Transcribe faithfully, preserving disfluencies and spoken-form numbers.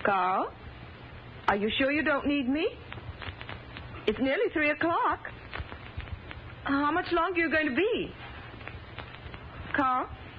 Carl? Are you sure you don't need me? It's nearly three o'clock. How much longer are you going to be? Carl?